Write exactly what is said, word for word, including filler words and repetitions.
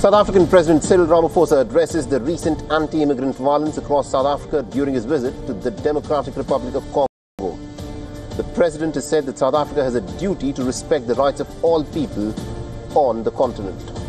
South African President Cyril Ramaphosa addresses the recent anti-immigrant violence across South Africa during his visit to the Democratic Republic of Congo. The president has said that South Africa has a duty to respect the rights of all people on the continent.